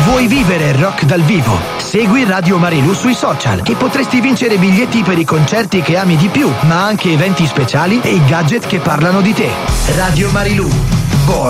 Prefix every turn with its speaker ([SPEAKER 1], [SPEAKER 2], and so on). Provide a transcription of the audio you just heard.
[SPEAKER 1] Vuoi vivere il rock dal vivo? Segui Radio Marilù sui social, che potresti vincere biglietti per i concerti che ami di più, ma anche eventi speciali e i gadget che parlano di te. Radio Marilù.